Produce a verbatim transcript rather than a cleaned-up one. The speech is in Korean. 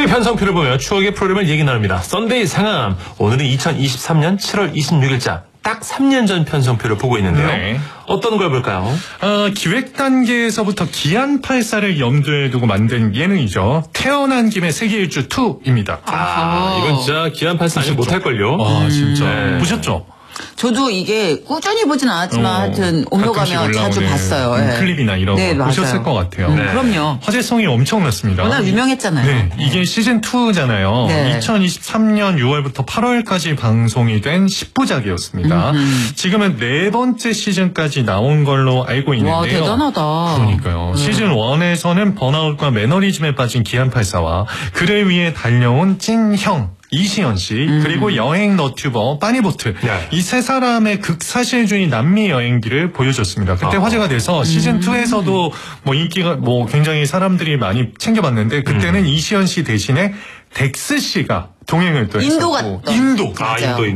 티비 편성표를 보며 추억의 프로그램을 얘기 나눕니다. 썬데이 상암. 오늘은 이천이십삼 년 칠월 이십육일자. 딱 삼 년 전 편성표를 보고 있는데요. 네. 어떤 걸 볼까요? 어, 기획 단계에서부터 기안팔십사를 염두에 두고 만든 예능이죠. 태어난 김에 세계 일주 이입니다. 아, 이건 진짜 기안팔십사 아니면 못할걸요? 아, 진짜. 네. 보셨죠? 저도 이게 꾸준히 보진 않았지만 어, 하여튼 옮겨가면 자주 봤어요. 네. 클립이나 이런 네, 거 보셨을 것 같아요. 음, 네. 그럼요. 화제성이 엄청났습니다. 워낙 유명했잖아요. 네, 이게 시즌 이잖아요. 네. 이천이십삼 년 유월부터 팔월까지 방송이 된 십 부작이었습니다. 음흠. 지금은 네 번째 시즌까지 나온 걸로 알고 있는데요. 와, 대단하다. 그러니까요. 네. 시즌 일에서는 번아웃과 매너리즘에 빠진 기안팔십사와 그를 위해 달려온 찐형 이시연 씨, 음. 그리고 여행 너튜버 빠니보트. 네. 이 세 사람의 극사실주의 남미 여행기를 보여줬습니다. 그때 아. 화제가 돼서 시즌 이에서도 뭐 인기가 뭐 굉장히 사람들이 많이 챙겨봤는데 그때는 음. 이시연 씨 대신에 덱스 씨가 동행을 또 했었고. 인도 갔던. 인도. 아, 인도.